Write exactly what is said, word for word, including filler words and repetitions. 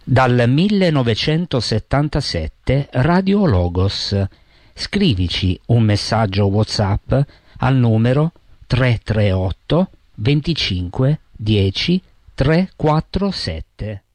Dal millenovecentosettantasette Radio Logos. Scrivici un messaggio WhatsApp al numero tre tre otto venticinque dieci trequarantosette.